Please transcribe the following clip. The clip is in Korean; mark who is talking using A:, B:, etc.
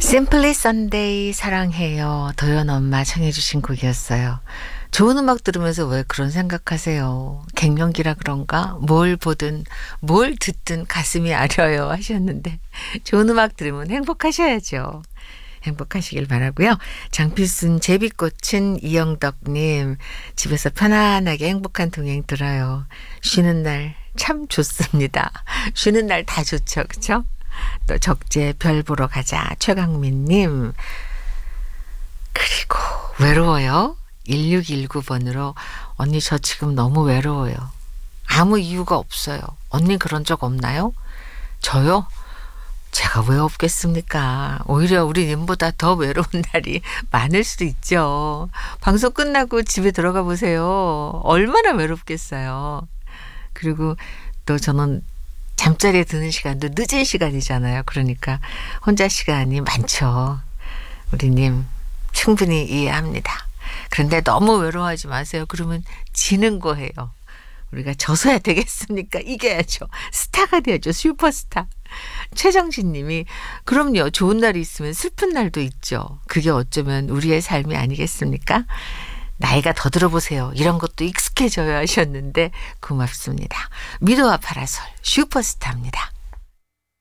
A: 심플리 선데이 사랑해요. 도연 엄마 청해 주신 곡이었어요. 좋은 음악 들으면서 왜 그런 생각하세요? 갱년기라 그런가? 뭘 보든 뭘 듣든 가슴이 아려요 하셨는데 좋은 음악 들으면 행복하셔야죠. 행복하시길 바라고요. 장필순 제비꽃은 이영덕님 집에서 편안하게 행복한 동행 들어요. 쉬는 날 참 좋습니다. 쉬는 날 다 좋죠. 그렇죠? 또 적재 별 보러 가자 최강민님 그리고 외로워요 1619번으로 언니 저 지금 너무 외로워요. 아무 이유가 없어요. 언니 그런 적 없나요? 저요? 제가 왜 없겠습니까? 오히려 우리 님보다 더 외로운 날이 많을 수도 있죠. 방송 끝나고 집에 들어가 보세요. 얼마나 외롭겠어요. 그리고 또 저는 잠자리에 드는 시간도 늦은 시간이잖아요. 그러니까 혼자 시간이 많죠. 우리님 충분히 이해합니다. 그런데 너무 외로워하지 마세요. 그러면 지는 거예요. 우리가 져서야 되겠습니까? 이겨야죠. 스타가 돼야죠. 슈퍼스타. 최정진 님이 그럼요. 좋은 날이 있으면 슬픈 날도 있죠. 그게 어쩌면 우리의 삶이 아니겠습니까? 나이가 더 들어보세요. 이런 것도 익숙해져야 하셨는데 고맙습니다. 미도와 파라솔 슈퍼스타입니다.